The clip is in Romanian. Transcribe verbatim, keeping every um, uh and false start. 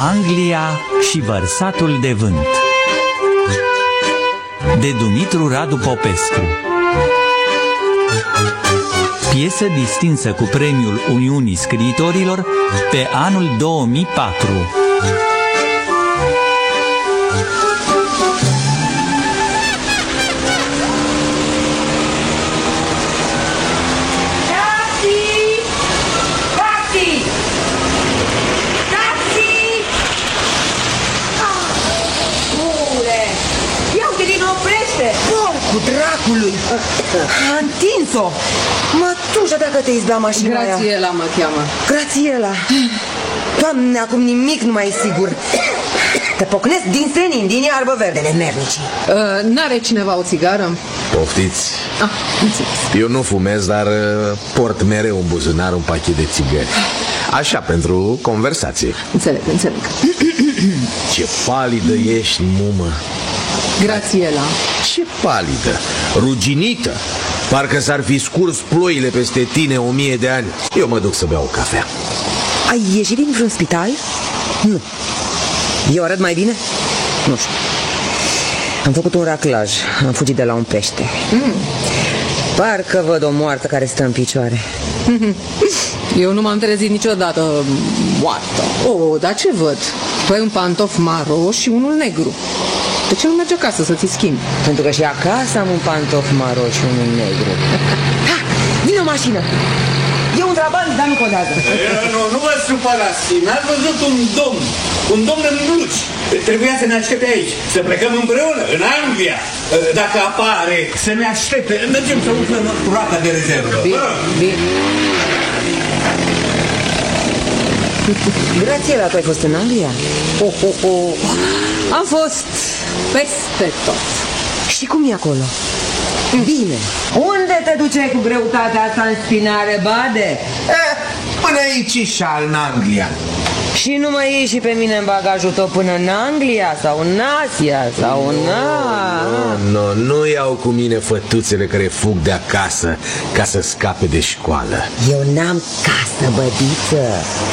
Anglia și vărsatul de vânt, de Dumitru Radu Popescu. Piesă distinsă cu premiul Uniunii Scriitorilor pe anul două mii patru. Cu dracului! A întins-o! Mătușa, dacă te izbea mașina aia. Grațiela mă cheamă. Grațiela! Doamne, acum nimic nu mai e sigur. Te pocnesc din senin, din iarbă verde, nemernici. uh, N-are cineva o țigară? Poftiți? Ah, înțeles. Eu nu fumez, dar uh, port mereu în buzunar un pachet de țigări. Așa, pentru conversație. Înțeleg, înțeleg. Ce palidă ești, mumă. Grațiela. Ce palidă, ruginită. Parcă s-ar fi scurs ploile peste tine o mie de ani. Eu mă duc să beau cafea. Ai ieșit din vreun spital? Nu. Eu arăt mai bine? Nu știu. Am făcut un raclaj. Am fugit de la un pește. mm. Parcă văd o moartă care stă în picioare. Eu nu m-am trezit niciodată moartă. Oh, dar ce văd? Tu ai un pantof maro și unul negru. De ce nu mergi acasă să ți schimbi? Pentru că și acasă am un pantof maro și unul negru. Ha! Vine o mașină! E un trabant, dar nu codează. Nu, nu vă supărați. N-ați văzut un domn, un domn în blugi. Trebuia să ne aștepte aici, să plecăm împreună, în Anglia. Dacă apare, să ne aștepte. Mergem să umplăm roata de rezervă. Bine, bine. Grațiela, tu ai fost în Anglia? Oh, oh, oh. Am fost peste tot. Și cum e acolo? Bine. Unde te duceai cu greutatea asta în spinare, Bade? Eh, până aici și în Anglia. Și nu mai iei și pe mine în bagajul tău până în Anglia sau în Asia sau în... Nu, nu, nu iau cu mine fătuțele care fug de acasă ca să scape de școală. Eu n-am casă, bădiță.